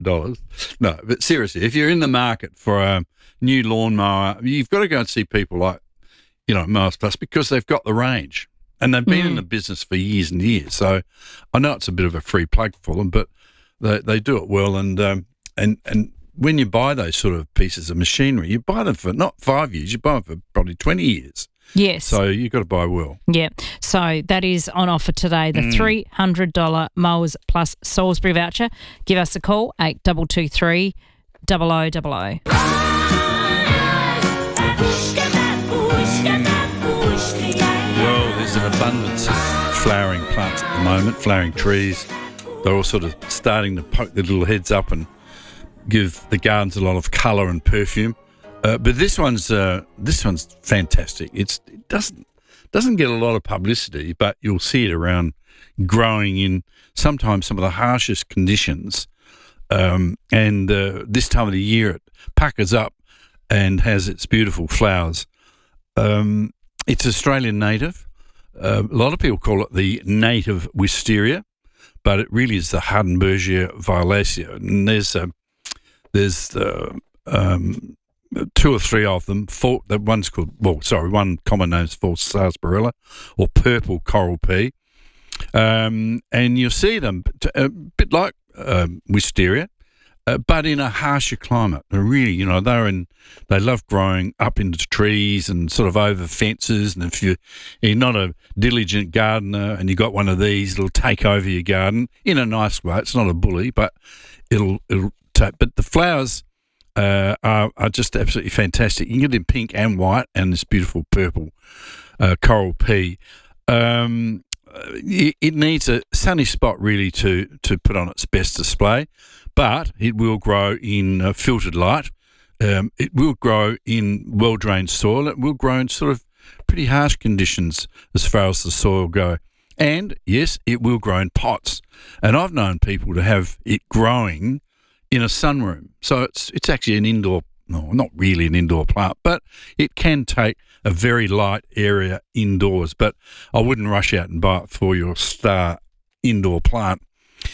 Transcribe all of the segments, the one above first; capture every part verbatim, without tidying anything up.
dollars. No, but seriously, if you're in the market for a new lawnmower, you've got to go and see people like, you know, Mowers Plus, because they've got the range and they've been mm. in the business for years and years. So I know it's a bit of a free plug for them, but they they do it well. And um, and and when you buy those sort of pieces of machinery, you buy them for not five years, you buy them for probably twenty years. Yes. So you've got to buy well. Yeah. So that is on offer today, the mm. three hundred dollars Mowers Plus Salisbury voucher. Give us a call, eight two two three, zero zero zero zero. Well, there's an abundance of flowering plants at the moment, flowering trees. They're all sort of starting to poke their little heads up and give the gardens a lot of colour and perfume. Uh, but this one's uh, this one's fantastic. It's, it doesn't doesn't get a lot of publicity, but you'll see it around growing in sometimes some of the harshest conditions. Um, and uh, this time of the year, it puckers up and has its beautiful flowers. Um, it's Australian native. Uh, a lot of people call it the native wisteria, but it really is the Hardenbergia violacea. And there's uh, there's uh, um, two or three of them. Four, the one's called, well, sorry, one common name is false sarsaparilla or purple coral pea. Um, and you'll see them a bit like um, wisteria, uh, but in a harsher climate. They're really, you know, they're in, they love growing up into trees and sort of over fences. And if you, you're not a diligent gardener and you got one of these, it'll take over your garden in a nice way. It's not a bully, but it'll, it'll take, but the flowers Uh, are, are just absolutely fantastic. You can get it in pink and white and this beautiful purple uh, coral pea. Um, it, it needs a sunny spot really to, to put on its best display, but it will grow in uh, filtered light. Um, it will grow in well-drained soil. It will grow in sort of pretty harsh conditions as far as the soil go. And, yes, it will grow in pots. And I've known people to have it growing in a sunroom. So it's it's actually an indoor, no, not really an indoor plant, but it can take a very light area indoors. But I wouldn't rush out and buy it for your star indoor plant.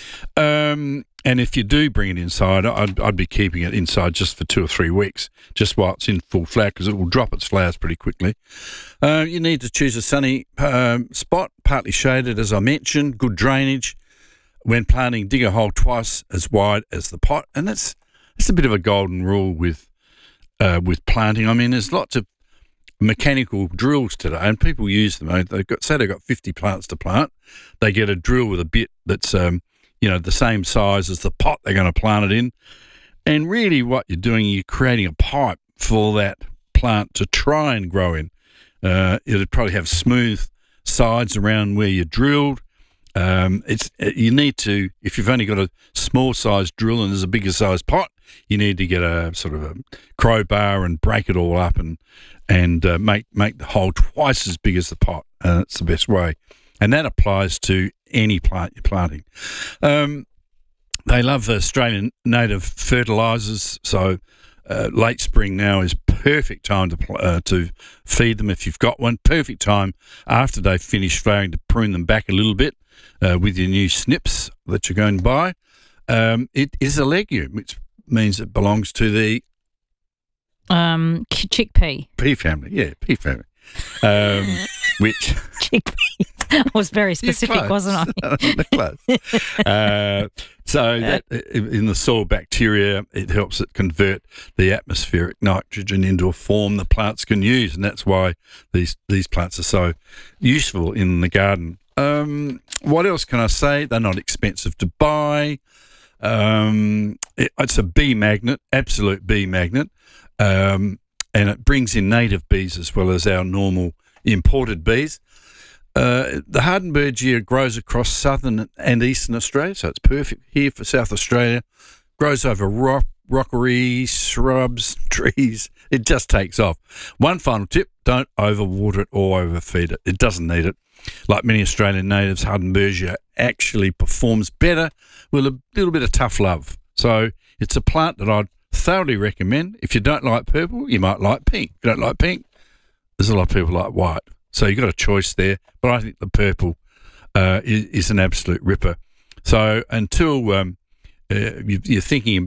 Um, and if you do bring it inside, I'd, I'd be keeping it inside just for two or three weeks, just while it's in full flower, because it will drop its flowers pretty quickly. Uh, you need to choose a sunny um, spot, partly shaded, as I mentioned, good drainage. When planting, dig a hole twice as wide as the pot, and that's that's a bit of a golden rule with uh, with planting. I mean, there's lots of mechanical drills today, and people use them. They've got, say they've got fifty plants to plant, they get a drill with a bit that's um, you know the same size as the pot they're going to plant it in, and really what you're doing, you're creating a pipe for that plant to try and grow in. Uh, it'd probably have smooth sides around where you drilled. Um, it's you need to, if you've only got a small size drill and there's a bigger size pot, you need to get a sort of a crowbar and break it all up and and uh, make make the hole twice as big as the pot. And it's the best way, and that applies to any plant you're planting. Um, they love Australian native fertilisers, so uh, late spring now is perfect time to uh, to feed them if you've got one. Perfect time after they've finished flowering to prune them back a little bit. Uh, with your new snips that you're going to buy. Um, it is a legume, which means it belongs to the um, chickpea. Pea family, yeah, pea family. Um, which chickpea. I was very specific, wasn't I? Close. uh, so that in the soil bacteria, it helps it convert the atmospheric nitrogen into a form the plants can use, and that's why these these plants are so useful in the garden. Um, what else can I say? They're not expensive to buy. Um, it, it's a bee magnet, absolute bee magnet, um, and it brings in native bees as well as our normal imported bees. Uh, the Hardenbergia grows across southern and eastern Australia, so it's perfect here for South Australia. Grows over rock, rockery, shrubs, trees. It just takes off. One final tip, don't overwater it or overfeed it. It doesn't need it. Like many Australian natives, Hardenbergia actually performs better with a little bit of tough love. So it's a plant that I'd thoroughly recommend. If you don't like purple, you might like pink. If you don't like pink, there's a lot of people like white. So you've got a choice there. But I think the purple uh, is, is an absolute ripper. So until um, uh, you, you're thinking